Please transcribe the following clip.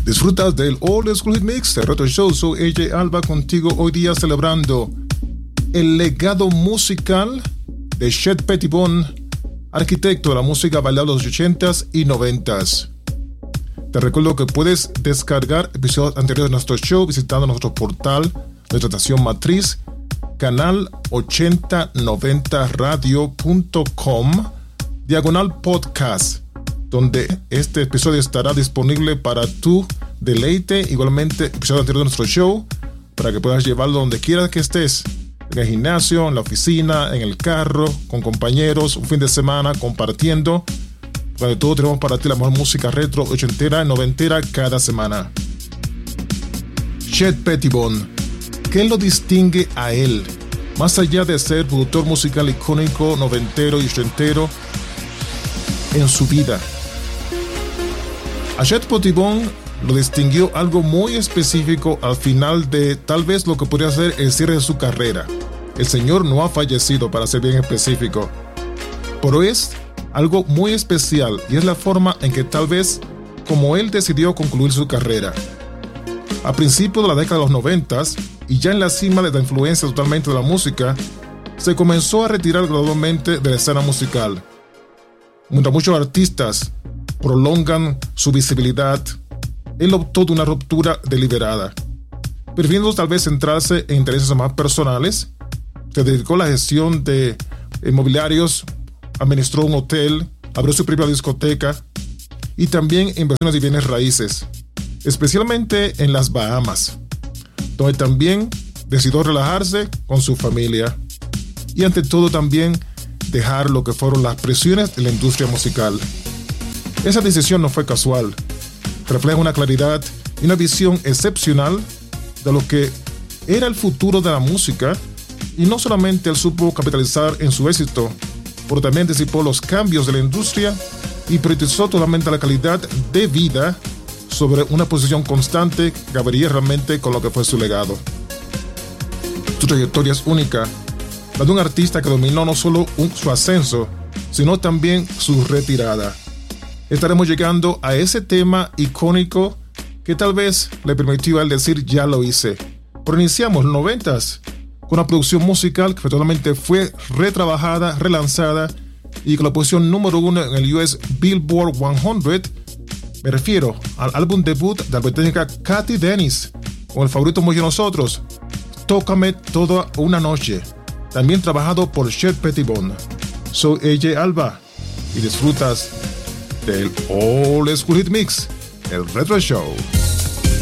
Disfrutas del Old School Hit Mix, el Retro Show. Soy AJ Alba contigo hoy día celebrando el legado musical de Chet Pettibone, arquitecto de la música bailable de los 80s y 90s. Te recuerdo que puedes descargar episodios anteriores de nuestro show visitando nuestro portal, nuestra estación matriz, canal 8090radio.com/podcast, donde este episodio estará disponible para tu deleite. Igualmente, episodio anterior de nuestro show, para que puedas llevarlo donde quiera que estés, en el gimnasio, en la oficina, en el carro, con compañeros, un fin de semana, compartiendo. Donde todos tenemos para ti la mejor música retro, ochentera, noventera cada semana. Chet Pettibone, ¿qué lo distingue a él? Más allá de ser productor musical icónico, noventero y ochentero en su vida. A Chet Pettibone lo distinguió algo muy específico al final de tal vez lo que podría ser el cierre de su carrera. El señor no ha fallecido, para ser bien específico, pero es algo muy especial, y es la forma en que tal vez como él decidió concluir su carrera. A principios de la década de los 90s, y ya en la cima de la influencia totalmente de la música, se comenzó a retirar gradualmente de la escena musical. Mientras muchos artistas prolongan su visibilidad, él optó de una ruptura deliberada. Prefiriendo tal vez centrarse en intereses más personales, se dedicó a la gestión de inmobiliarios, administró un hotel, abrió su propia discoteca y también inversiones de bienes raíces, especialmente en las Bahamas, donde también decidió relajarse con su familia y ante todo también dejar lo que fueron las presiones de la industria musical. Esa decisión no fue casual, refleja una claridad y una visión excepcional de lo que era el futuro de la música, y no solamente él supo capitalizar en su éxito, pero también anticipó los cambios de la industria y priorizó totalmente la calidad de vida sobre una posición constante que cabería realmente con lo que fue su legado. Su trayectoria es única, la de un artista que dominó no solo su ascenso, sino también su retirada. Estaremos llegando a ese tema icónico que tal vez le permitió a él decir ya lo hice. Pero iniciamos los 90s con una producción musical que totalmente fue retrabajada, relanzada y con la posición número 1 en el US Billboard 100. Me refiero al álbum debut de la británica Cathy Dennis con el favorito muy de nosotros, Tócame Toda una Noche, también trabajado por Chet Pettibone. Soy AJ Alba y disfrutas del Old School Hit Mix, el Retro Show.